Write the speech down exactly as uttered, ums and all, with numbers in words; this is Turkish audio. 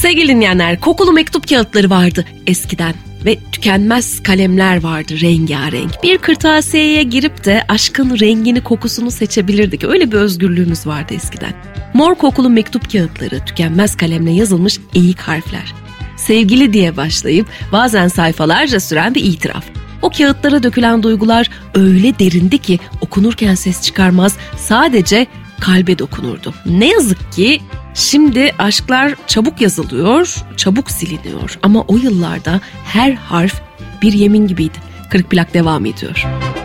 Sevgili dinleyenler, kokulu mektup kağıtları vardı eskiden ve tükenmez kalemler vardı rengarenk. Bir kırtasiyeye girip de aşkın rengini, kokusunu seçebilirdik. Öyle bir özgürlüğümüz vardı eskiden. Mor kokulu mektup kağıtları, tükenmez kalemle yazılmış eğik harfler. Sevgili diye başlayıp bazen sayfalarca süren bir itiraf. O kağıtlara dökülen duygular öyle derindi ki okunurken ses çıkarmaz, sadece kalbe dokunurdu. Ne yazık ki şimdi aşklar çabuk yazılıyor, çabuk siliniyor. Ama o yıllarda her harf bir yemin gibiydi. Kırık Plak devam ediyor.